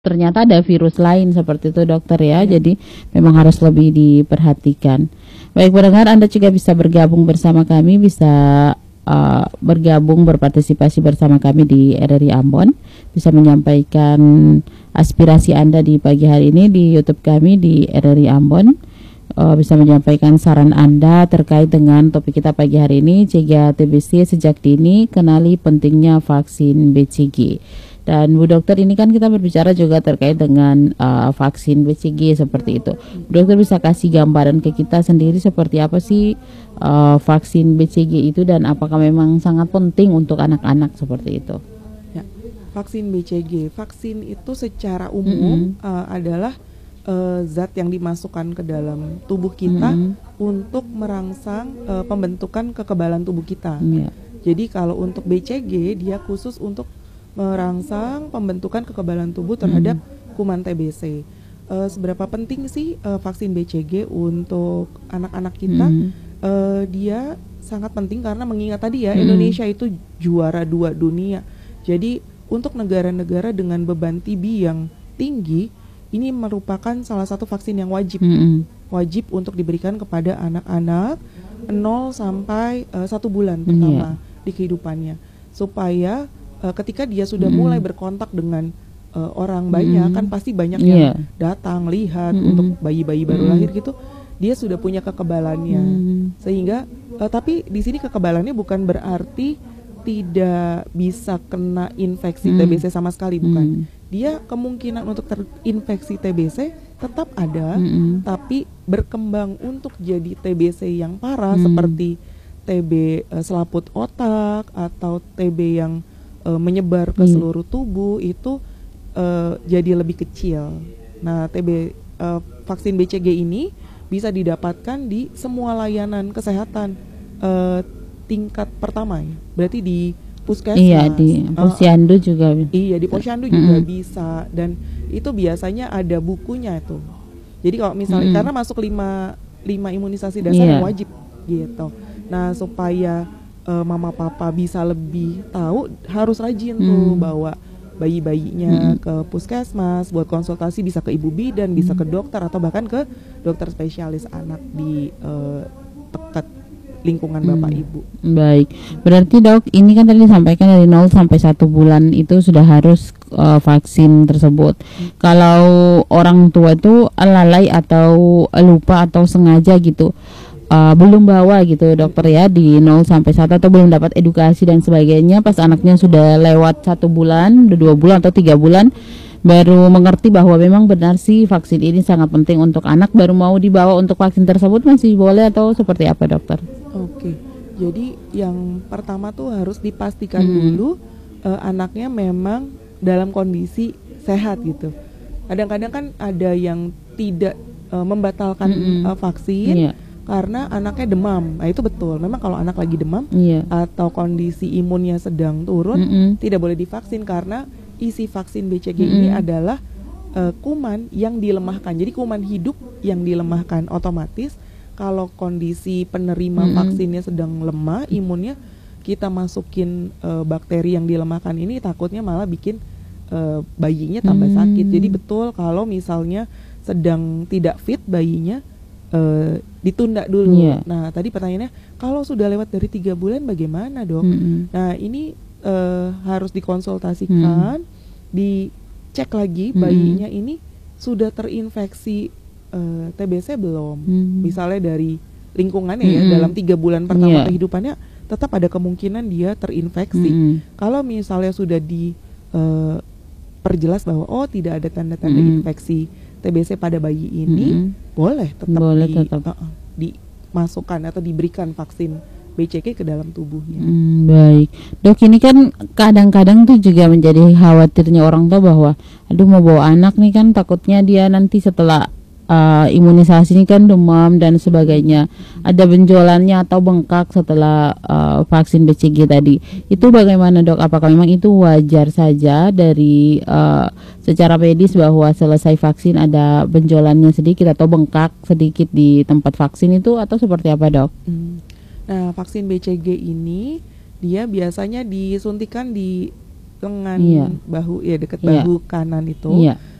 ternyata ada virus lain seperti itu dokter ya. Ya. Jadi memang harus lebih diperhatikan. Baik pendengar, Anda juga bisa bergabung bersama kami, bisa bergabung berpartisipasi bersama kami di RRI Ambon, bisa menyampaikan aspirasi Anda di pagi hari ini di YouTube kami di RRI Ambon. Bisa menyampaikan saran Anda terkait dengan topik kita pagi hari ini, cegah TBC sejak dini, kenali pentingnya vaksin BCG. Dan Bu Dokter, ini kan kita berbicara juga terkait dengan vaksin BCG seperti itu. Bu Dokter bisa kasih gambaran ke kita sendiri seperti apa sih vaksin BCG itu, dan apakah memang sangat penting untuk anak-anak seperti itu? Ya, vaksin BCG, vaksin itu secara umum adalah zat yang dimasukkan ke dalam tubuh kita untuk merangsang pembentukan kekebalan tubuh kita. Jadi kalau untuk BCG dia khusus untuk merangsang pembentukan kekebalan tubuh terhadap kuman TBC. Seberapa penting sih vaksin BCG untuk anak-anak kita? Dia sangat penting karena mengingat tadi ya, Indonesia itu juara 2 dunia. Jadi untuk negara-negara dengan beban TB yang tinggi, ini merupakan salah satu vaksin yang wajib wajib untuk diberikan kepada anak-anak 0 sampai 1 bulan pertama di kehidupannya, supaya ketika dia sudah mulai berkontak dengan orang banyak, kan pasti banyak yang datang lihat untuk bayi-bayi baru lahir gitu, dia sudah punya kekebalannya. Sehingga tapi di sini kekebalannya bukan berarti tidak bisa kena infeksi TBC sama sekali, bukan. Dia kemungkinan untuk terinfeksi TBC tetap ada, tapi berkembang untuk jadi TBC yang parah seperti TB selaput otak atau TB yang menyebar ke seluruh tubuh itu jadi lebih kecil. Nah, vaksin BCG ini bisa didapatkan di semua layanan kesehatan tingkat pertama ya. Berarti di puskesmas. Iya, di posyandu juga. Iya, di posyandu juga bisa, dan itu biasanya ada bukunya itu. Jadi kalau misalnya karena masuk 5 imunisasi dasar yang wajib gitu. Nah, supaya mama papa bisa lebih tahu, harus rajin tuh bawa bayi-bayinya ke puskesmas buat konsultasi, bisa ke ibu bidan, bisa ke dokter atau bahkan ke dokter spesialis anak di dekat lingkungan bapak ibu. Baik, berarti dok, ini kan tadi disampaikan dari 0 sampai 1 bulan itu sudah harus vaksin tersebut. Kalau orang tua itu lalai atau lupa atau sengaja gitu, belum bawa gitu dokter ya di 0 sampai 1 atau belum dapat edukasi dan sebagainya, pas anaknya sudah lewat 1 bulan, 2 bulan atau 3 bulan baru mengerti bahwa memang benar sih vaksin ini sangat penting untuk anak, baru mau dibawa untuk vaksin tersebut, masih boleh atau seperti apa dokter? Oke, jadi yang pertama tuh harus dipastikan dulu anaknya memang dalam kondisi sehat gitu. Kadang-kadang kan ada yang tidak membatalkan vaksin karena anaknya demam. Nah itu betul, memang kalau anak lagi demam atau kondisi imunnya sedang turun, tidak boleh divaksin karena isi vaksin BCG ini adalah kuman yang dilemahkan. Jadi kuman hidup yang dilemahkan, otomatis kalau kondisi penerima vaksinnya sedang lemah imunnya, kita masukin bakteri yang dilemahkan ini, takutnya malah bikin bayinya tambah sakit. Jadi betul kalau misalnya sedang tidak fit bayinya, ditunda dulu. Nah tadi pertanyaannya, kalau sudah lewat dari 3 bulan bagaimana dok? Nah ini harus dikonsultasikan, dicek lagi bayinya ini sudah terinfeksi TBC belum. Misalnya dari lingkungannya ya, dalam 3 bulan pertama kehidupannya tetap ada kemungkinan dia terinfeksi. Kalau misalnya sudah diperjelas bahwa tidak ada tanda-tanda infeksi TBC pada bayi ini, boleh tetap dimasukkan atau diberikan vaksin BCG ke dalam tubuhnya. Baik, dok, ini kan kadang-kadang tuh juga menjadi khawatirnya orang tua bahwa aduh mau bawa anak nih kan, takutnya dia nanti setelah imunisasi ini kan demam dan sebagainya, ada benjolannya atau bengkak setelah vaksin BCG tadi. Itu bagaimana dok? Apakah memang itu wajar saja dari secara medis bahwa selesai vaksin ada benjolannya sedikit atau bengkak sedikit di tempat vaksin itu, atau seperti apa dok? Nah vaksin BCG ini dia biasanya disuntikan di lengan, Iya. bahu ya dekat Iya. bahu kanan itu. Iya.